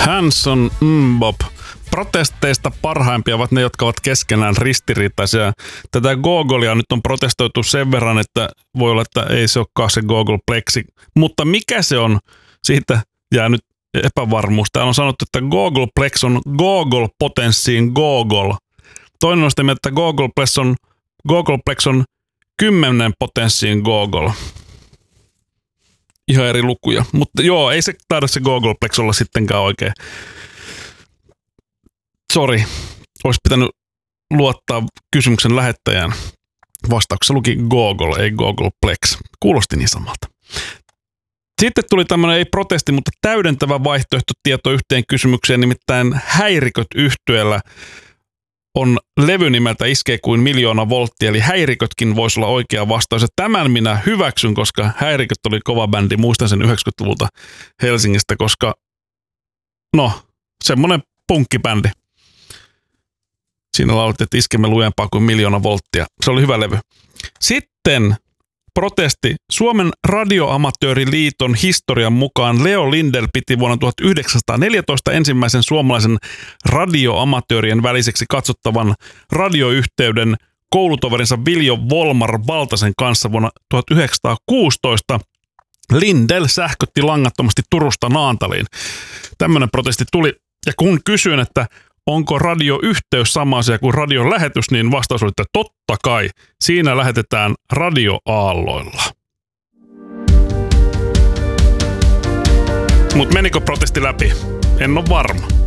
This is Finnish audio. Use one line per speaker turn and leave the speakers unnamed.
Hanson Mbop. Protesteista parhaimpia ovat ne, jotka ovat keskenään ristiriitaisia. Tätä Googlia nyt on protestoitu sen verran, että voi olla, että ei se olekaan se Googleplexi. Mutta mikä se on? Siitä jää nyt epävarmuus. Täällä on sanottu, että Googleplex on Google-potenssiin Google. Toinen on sitä mieltä, että Googleplex on 10 potenssiin Google. Ihan eri lukuja. Mutta joo, ei se taida se Googleplex olla sittenkään oikein. Sori, olisi pitänyt luottaa kysymyksen lähettäjään. Vastauksessa luki Google, ei Googleplex. Kuulosti niin samalta. Sitten tuli tämmöinen, ei protesti, mutta täydentävä vaihtoehtotieto yhteen kysymykseen, nimittäin Häiriköt -yhtyeellä on levy nimeltä Iskee kuin 1,000,000 volttia, eli Häirikötkin voisi olla oikea vastaus. Ja tämän minä hyväksyn, koska Häiriköt oli kova bändi, muistan sen 90-luvulta Helsingistä, koska semmoinen punkkibändi. Siinä laulettiin, että iskemme lujempaa kuin 1,000,000 volttia. Se oli hyvä levy. Sitten protesti. Suomen radioamatööriliiton historian mukaan Leo Lindell piti vuonna 1914 ensimmäisen suomalaisen radioamatöörien väliseksi katsottavan radioyhteyden koulutoverinsa Viljo Volmar Valtasen kanssa vuonna 1916. Lindell sähkötti langattomasti Turusta Naantaliin. Tämmöinen protesti tuli. Ja kun kysyin, että onko radioyhteys sama asia kuin radion lähetys, niin vastaus oli, että totta kai. Siinä lähetetään radioaalloilla. Mut menikö protesti läpi? En ole varma.